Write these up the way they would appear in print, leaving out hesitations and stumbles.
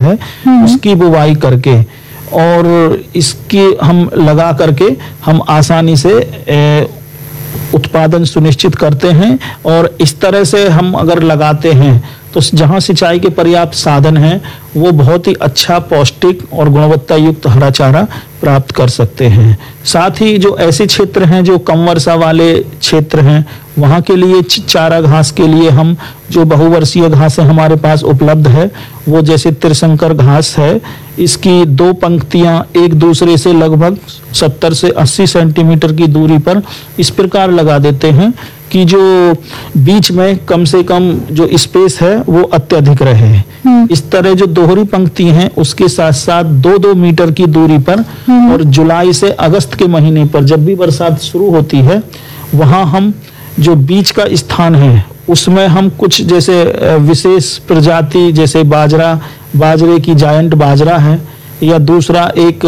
है उसकी बुवाई करके और इसकी हम लगा करके हम आसानी से उत्पादन सुनिश्चित करते हैं। और इस तरह से हम अगर लगाते हैं तो जहां सिंचाई के पर्याप्त साधन हैं वो बहुत ही अच्छा पौष्टिक और गुणवत्ता युक्त हरा चारा प्राप्त कर सकते हैं। साथ ही जो ऐसे क्षेत्र हैं जो कम वर्षा वाले क्षेत्र हैं वहां के लिए चारा घास के लिए हम जो बहुवर्षीय घासें हमारे पास उपलब्ध है वो जैसे त्रिशंकर घास है, इसकी 2 पंक्तियां एक दूसरे से लगभग 70 से 80 सेंटीमीटर की दूरी पर इस प्रकार लगा देते हैं कि जो बीच में कम से कम जो स्पेस है वो अत्यधिक रहे। इस तरह जो दोहरी पंक्ति हैं उसके साथ साथ 2-2 मीटर की दूरी पर और जुलाई से अगस्त के महीने पर जब भी बरसात शुरू होती है वहां हम जो बीच का स्थान है उसमें हम कुछ जैसे विशेष प्रजाति जैसे बाजरे की जायंट बाजरा है या दूसरा एक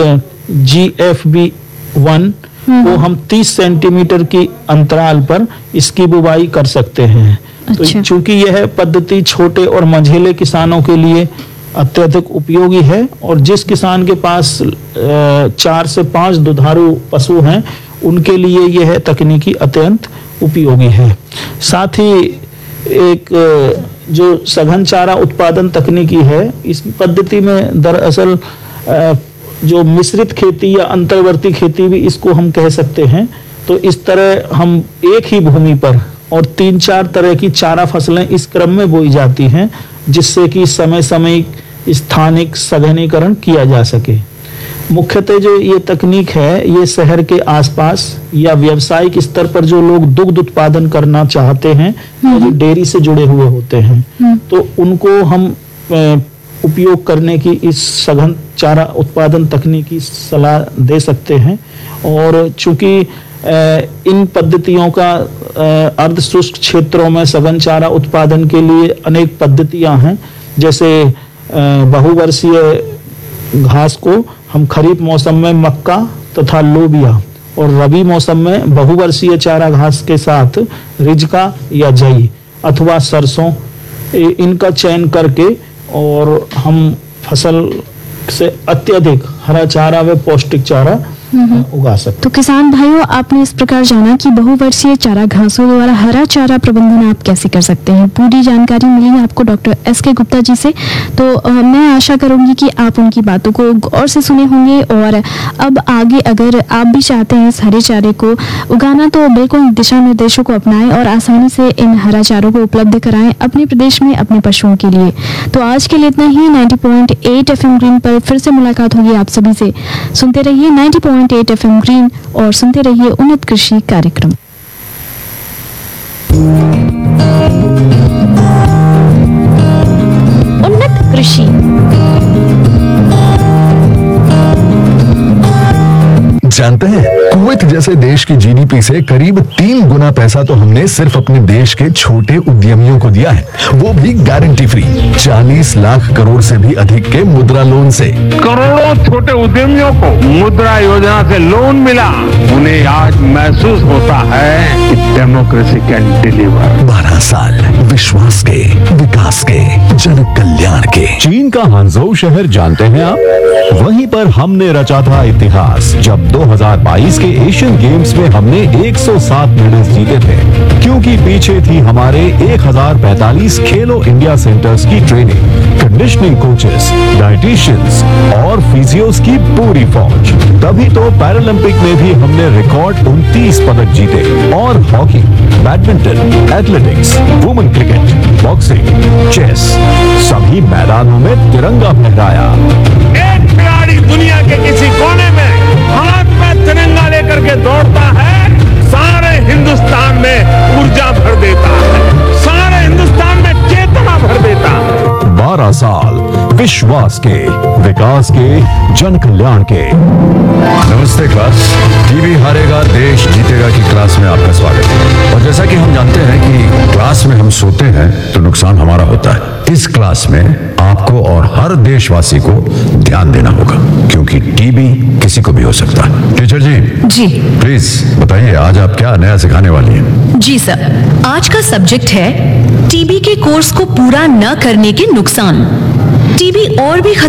GFB1 वो हम 30 सेंटीमीटर की अंतराल पर इसकी बुवाई कर सकते हैं। तो चूंकि यह पद्धति छोटे और मझेले किसानों के लिए अत्यधिक उपयोगी है और जिस किसान के पास 4 से 5 दुधारू पशु हैं उनके लिए यह तकनीकी अत्यंत उपयोगी है। साथ ही एक जो सघन चारा उत्पादन तकनीकी है इस पद्धति में दरअसल जो मिश्रित खेती या अंतर्वर्ती खेती भी इसको हम कह सकते हैं। तो इस तरह हम एक ही भूमि पर और 3-4 तरह की चारा फसलें इस क्रम में बोई जाती हैं जिससे कि समय समय स्थानिक सघनीकरण किया जा सके। मुख्यतः जो ये तकनीक है ये शहर के आसपास या व्यावसायिक स्तर पर जो लोग दुग्ध उत्पादन करना चाहते हैं और जो डेयरी से जुड़े हुए होते हैं तो उनको हम उपयोग करने की इस सघन चारा उत्पादन तकनीकी सलाह दे सकते हैं। और चूंकि इन पद्धतियों का अर्ध शुष्क क्षेत्रों में सघन चारा उत्पादन के लिए अनेक पद्धतियां हैं जैसे बहुवर्षीय घास को हम खरीफ मौसम में मक्का तथा लोबिया और रबी मौसम में बहुवर्षीय चारा घास के साथ रिजका या जई अथवा सरसों इनका चयन करके और हम फसल से अत्यधिक हरा चारा व पौष्टिक चारा उगा सकते। तो किसान भाइयों आपने इस प्रकार जाना कि बहुवर्षीय चारा घासों द्वारा हरा चारा प्रबंधन आप कैसे कर सकते हैं। पूरी जानकारी मिली है आपको डॉक्टर SK गुप्ता जी से। तो मैं आशा करूंगी कि आप उनकी बातों को गौर से सुने होंगे और अब आगे अगर आप भी चाहते हैं इस हरे चारे को उगाना तो बिल्कुल दिशा निर्देशों को अपनाएं और आसानी से इन हरा चारों को उपलब्ध कराएं अपने प्रदेश में अपने पशुओं के लिए। तो आज के लिए इतना ही। 90.8 FM ग्रीन पर फिर से मुलाकात होगी आप सभी से। सुनते रहिए 90.8 FM ग्रीन और सुनते रहिए उन्नत कृषि कार्यक्रम। उन्नत कृषि जानते हैं कुवैत जैसे देश की GDP से करीब 3 गुना पैसा तो हमने सिर्फ अपने देश के छोटे उद्यमियों को दिया है, वो भी गारंटी फ्री। 40 लाख करोड़ से भी अधिक के मुद्रा लोन से करोड़ों छोटे उद्यमियों को मुद्रा योजना से लोन मिला। उन्हें आज महसूस होता है कि डेमोक्रेसी कैन डिलीवर। 12 साल विश्वास के, विकास के, जन कल्याण के। चीन का हांगझोउ शहर जानते हैं आप? वहीं पर हमने रचा था इतिहास जब 2022 के एशियन गेम्स में हमने 107 मेडल्स जीते थे, क्योंकि पीछे थी हमारे 1045 खेलो इंडिया सेंटर्स की ट्रेनिंग, कंडीशनिंग कोचेस, डाइटिशियंस और फिजियोस की पूरी फौज। तभी तो पैरालंपिक में भी हमने रिकॉर्ड 29 पदक जीते और hockey, badminton, athletics, women cricket, boxing, chess सभी मैदानों में तिरंगा फहराया। एक खिलाड़ी दुनिया के किसी कोने में हाथ में तिरंगा लेकर के दौड़ता है, सारे हिंदुस्तान में ऊर्जा भर देता है, सारे हिंदुस्तान में चेतना भर देता है। 12 साल विश्वास के, विकास के, जन कल्याण के। नमस्ते क्लास। टीबी हारेगा देश जीतेगा की क्लास में आपका स्वागत है। और जैसा कि हम जानते हैं कि क्लास में हम सोते हैं तो नुकसान हमारा होता है। इस क्लास में आपको और हर देशवासी को ध्यान देना होगा, क्योंकि टीबी किसी को भी हो सकता है। टीचर जी प्लीज बताइए आज आप क्या नया सिखाने वाली हैं? जी सर, आज का सब्जेक्ट है टीबी के कोर्स को पूरा न करने के नुकसान। टीबी और भी